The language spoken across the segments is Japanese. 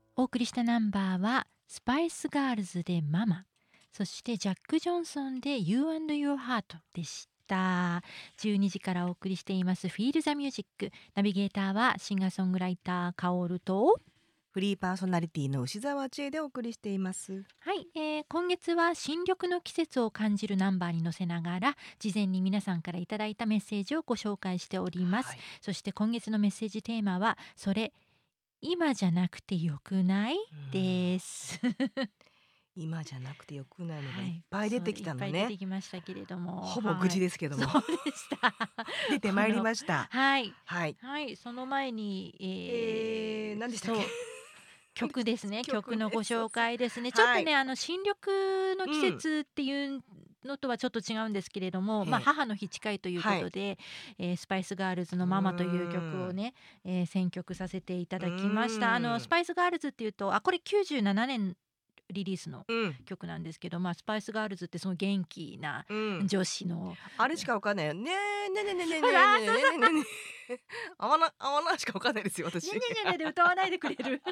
お送りしたナンバーはスパイスガールズでママ、そしてジャック・ジョンソンで You and Your Heart でした。12時からお送りしていますフィールザミュージック。ナビゲーターはシンガーソングライターカオルと、 フリーパーソナリティの牛沢千恵でお送りしています。 はい、今月は新緑の季節を感じるナンバーに乗せながら事前に皆さんからいただいたメッセージをご紹介しております、 はいそして今月のメッセージテーマはそれ今じゃなくてよくないです今じゃなくてよくないのがはいいっぱい出てきたのね、 そういっぱい出てきましたけれども、 ほぼ愚痴ですけども、 そうでした出てまいりましたはいはいはい、その前に、 何でしたっけそう曲ですね曲ね曲のご紹介ですね、 そうそうちょっとね、新緑の季節っていうのとはちょっと違うんですけれども、母の日近いということで、スパイスガールズのママという曲をね、選曲させていただきました。スパイスガールズっていうとこれ97年リリースの曲なんですけど、スパイスガールズってその元気な女子の、 あれしかわかんないよねえねえねえねえねえねそうだえねえねえねえねえあわなしかわかんないですよ私ねねねねで歌わないでくれる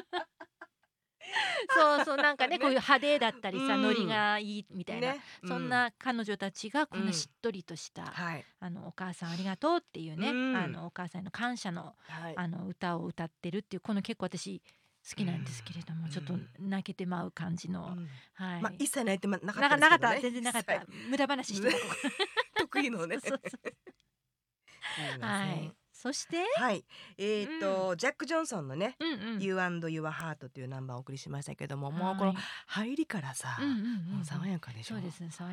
そうそう、なんかねこういう派手だったりさ、ノリがいいみたいな、そんな彼女たちがこんなしっとりとした、 はいお母さんありがとうっていうね、お母さんへの感謝の、 はい歌を歌ってるっていうこの結構私好きなんですけれども、ちょっと泣けてまう感じの、はい、 一切泣いてなかったなですけどねかった全然なかった、無駄話してたここ得意のねそうそうそうすみません、 はい、そしてはい、ジャック・ジョンソンのね、You and Your Heart というナンバーをお送りしましたけども、もうこの入りからさ、もう爽やかでしょ。 そうですね。